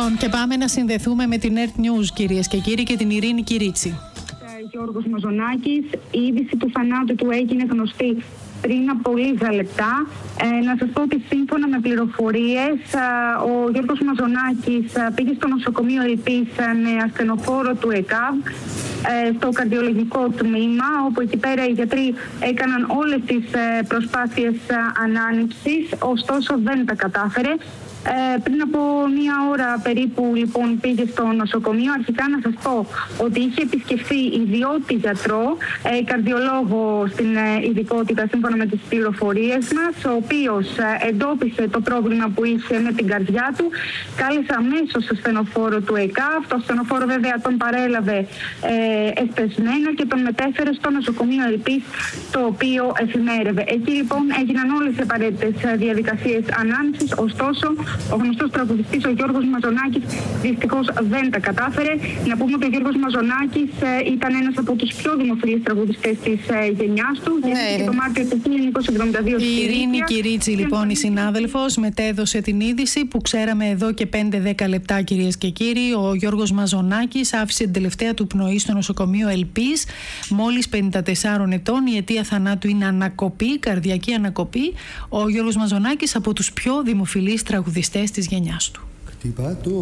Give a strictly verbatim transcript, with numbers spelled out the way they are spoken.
Λοιπόν, και πάμε να συνδεθούμε με την Earth News, κυρίες και κύριοι, και την Ειρήνη Κυρίτσι. Γιώργος Μαζονάκης, η είδηση του θανάτου του έγινε γνωστή πριν από λίγα λεπτά. Ε, να σας πω ότι σύμφωνα με πληροφορίες, ο Γιώργος Μαζονάκης πήγε στο νοσοκομείο Ελπής με ασθενοφόρο του ΕΚΑΒ στο καρδιολογικό τμήμα, όπου εκεί πέρα οι γιατροί έκαναν όλες τις προσπάθειες ανάνυψης, ωστόσο δεν τα κατάφερε. Ε, πριν από μία ώρα περίπου λοιπόν πήγε στο νοσοκομείο. Αρχικά να σας πω ότι είχε επισκεφθεί ιδιώτη γιατρό, ε, καρδιολόγο στην ε, ειδικότητα σύμφωνα με τις πληροφορίες μας, ο οποίος ε, εντόπισε το πρόβλημα που είχε με την καρδιά του, κάλεσε αμέσως στο ασθενοφόρο του ΕΚΑΒ. Το ασθενοφόρο βέβαια τον παρέλαβε ε, εσπεσμένα και τον μετέφερε στο νοσοκομείο Ελπής, το οποίο εφημέρευε. Εκεί λοιπόν έγιναν όλες οι απαραίτητες διαδικασίες ανάνυψης, ωστόσο ο γνωστός τραγουδιστής, ο Γιώργος Μαζονάκης, δυστυχώς δεν τα κατάφερε. Να πούμε ότι ο Γιώργος Μαζονάκης ε, ήταν ένας από τους πιο δημοφιλείς τραγουδιστές της ε, γενιάς του. Ναι. Και το Μάρτιο του χίλια εννιακόσια εβδομήντα δύο. Η Ειρήνη Κυρίτσι, λοιπόν, η συνάδελφος, μετέδωσε την είδηση που ξέραμε εδώ και πέντε δέκα λεπτά, κυρίες και κύριοι. Ο Γιώργος Μαζονάκης άφησε την τελευταία του πνοή στο νοσοκομείο Ελπής, μόλις πενήντα τεσσάρων ετών. Η αιτία θανάτου είναι ανακοπή, καρδιακή ανακοπή. Ο Γιώργος Μαζονάκης από τους πιο δημοφιλείς τραγουδιστές της γενιάς του.